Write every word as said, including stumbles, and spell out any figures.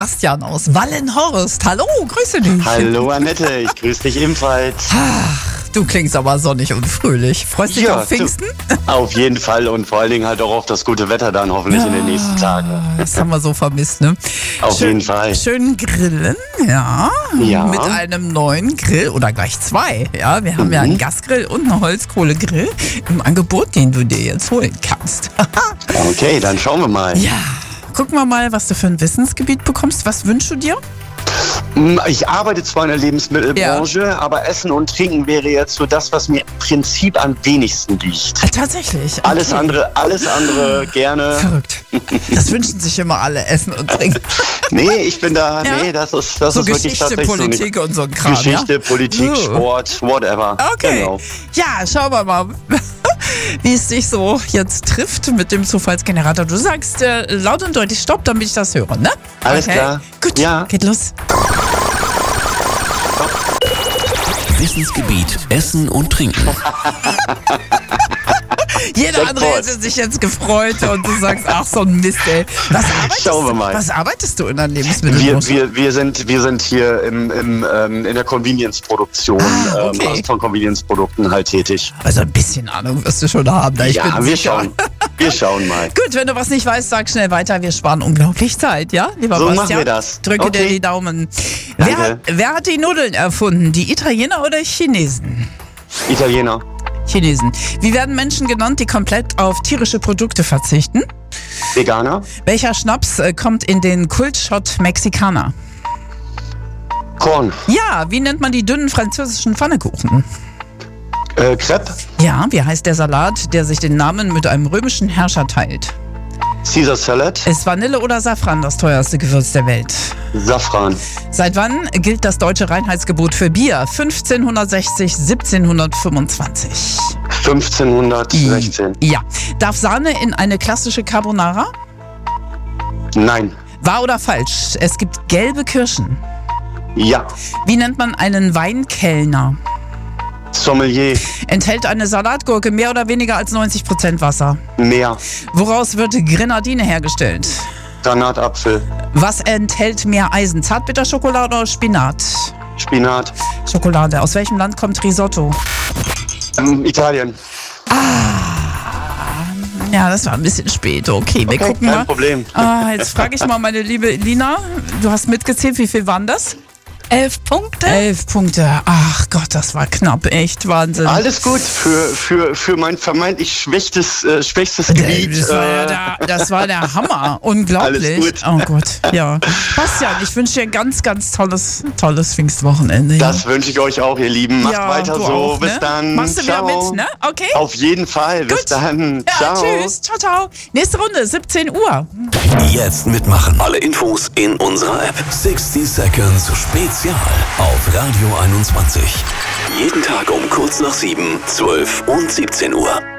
Bastian aus Wallenhorst. Hallo, grüße dich. Hallo Annette, ich grüße dich ebenfalls. Ach, du klingst aber sonnig und fröhlich. Freust dich Ja, auf Pfingsten? Du, auf jeden Fall und vor allen Dingen halt auch auf das gute Wetter dann hoffentlich in den nächsten Tagen. Das haben wir so vermisst, ne? Auf schön, jeden Fall. Schön grillen, ja. Ja. Mit einem neuen Grill oder gleich zwei. Ja, wir haben Mhm. ja einen Gasgrill und einen Holzkohlegrill im Angebot, den du dir jetzt holen kannst. Okay, dann schauen wir mal. Ja, gucken wir mal, was du für ein Wissensgebiet bekommst. Was wünschst du dir? Ich arbeite zwar in der Lebensmittelbranche, ja. aber Essen und Trinken wäre jetzt so das, was mir im Prinzip am wenigsten liegt. Ah, tatsächlich? Okay. Alles andere, alles andere gerne. Verrückt. Das wünschen sich immer alle, Essen und Trinken. Nee, ich bin da, Ja? nee, das ist, das So ist wirklich Geschichte, tatsächlich Politik so und so ein Kram, Geschichte, ja? Politik, Uh. Sport, whatever. Okay. Genau. Ja, schauen wir mal, wie es dich so jetzt trifft mit dem Zufallsgenerator. Du sagst äh, laut und deutlich Stopp, damit ich das höre, ne? Alles okay. klar. Gut, Ja. geht los. Wissensgebiet Essen und Trinken. Jeder Jackpot. andere hätte sich jetzt gefreut und du sagst, ach so ein Mist, ey. Was arbeitest, Schauen wir mal. Was arbeitest du in der Wir, Lebensmittelbranche? wir, wir, sind, wir sind hier im, im, ähm, in der Convenience-Produktion, Ah, okay. ähm, von Convenience-Produkten halt tätig. Also ein bisschen Ahnung wirst du schon haben. Da ich Ja, bin wir sicher. schauen. Wir schauen mal. Gut, wenn du was nicht weißt, sag schnell weiter. Wir sparen unglaublich Zeit, ja? Lieber So Bastian, machen wir das. drücke dir Okay. die Daumen. Wer Danke. hat, wer hat die Nudeln erfunden? Die Italiener oder Chinesen? Italiener. Chinesen. Wie werden Menschen genannt, die komplett auf tierische Produkte verzichten? Veganer. Welcher Schnaps äh, kommt in den Kultshot Mexikaner? Korn. Ja, wie nennt man die dünnen französischen Pfannekuchen? Äh, Crepe. Ja, wie heißt der Salat, der sich den Namen mit einem römischen Herrscher teilt? Caesar Salad. Ist Vanille oder Safran das teuerste Gewürz der Welt? Safran. Seit wann gilt das deutsche Reinheitsgebot für Bier? fünfzehnhundertsechzig, siebzehnhundertfünfundzwanzig. fünfzehnhundertsechzehn. Ja. Darf Sahne in eine klassische Carbonara? Nein. Wahr oder falsch? Es gibt gelbe Kirschen. Ja. Wie nennt man einen Weinkellner? Sommelier. Enthält eine Salatgurke mehr oder weniger als neunzig Prozent Wasser? Meer. Woraus wird Grenadine hergestellt? Granatapfel. Was enthält mehr Eisen? Zartbitterschokolade oder Spinat? Spinat. Schokolade. Aus welchem Land kommt Risotto? Ähm, Italien. Ja, das war ein bisschen spät. Okay, wir Okay, gucken kein mal. Problem. Ah, jetzt frage ich mal meine liebe Lina. Du hast mitgezählt, wie viel waren das? Elf Punkte? Elf Punkte. Ach Gott, das war knapp. Echt Wahnsinn. Alles gut für, für, für mein vermeintlich schwächstes, äh, schwächstes Gebiet. Das war, ja äh, der, das war der Hammer. Unglaublich. Alles gut. Oh Gott, ja. Bastian, ich wünsche dir ein ganz, ganz tolles, tolles Pfingstwochenende. Ja. Das wünsche ich euch auch, ihr Lieben. Macht Ja, weiter du so. auch, Bis ne? dann. Machst du Ciao. wieder mit, ne? Okay. Auf jeden Fall. Bis Gut. dann. Ja, Ciao. tschüss. Ciao, ciao. Nächste Runde, siebzehn Uhr. Jetzt mitmachen. Alle Infos in unserer App. sechzig Seconds Spezial auf Radio einundzwanzig. Jeden Tag um kurz nach sieben, zwölf und siebzehn Uhr.